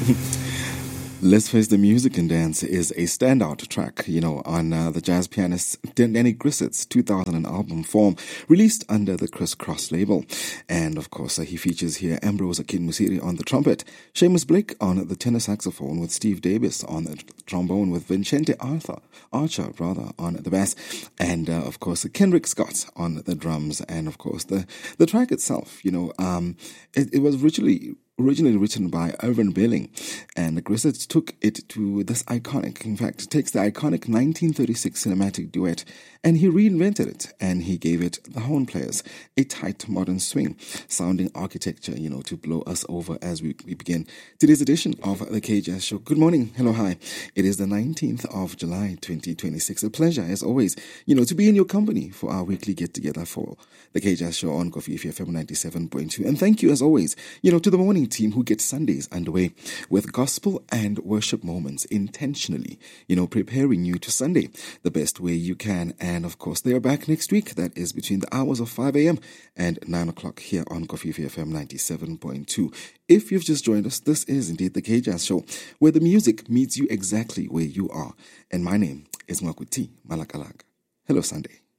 Let's Face the Music and Dance is a standout track, on the jazz pianist Danny Grissett's 2000 album Form, released under the Criss Cross label. And of course, he features here Ambrose Akinmusiri on the trumpet, Seamus Blake on the tenor saxophone with Steve Davis on the trombone with Vincente Archer on the bass, and of course, Kendrick Scott on the drums. And of course, the track itself, it was originally written by Irvin Belling, and Grissett took it to this iconic, in fact, it takes the iconic 1936 cinematic duet, and he reinvented it, and he gave it, the horn players, a tight modern swing, sounding architecture, to blow us over as we begin today's edition of the K-Jazz Show. Good morning, hello, hi. It is the 19th of July, 2026. A pleasure, as always, to be in your company for our weekly get-together for the K-Jazz Show on Kofi FM 97.2. And thank you, as always, to the morning team who gets Sundays underway with gospel and worship moments intentionally, preparing you to Sunday the best way you can. And of course, they are back next week. That is between the hours of 5 a.m. and 9 o'clock here on Kofi FM 97.2. If you've just joined us, this is indeed the K-Jazz Show, where the music meets you exactly where you are. And my name is Mwakuti Malakalag. Hello, Sunday.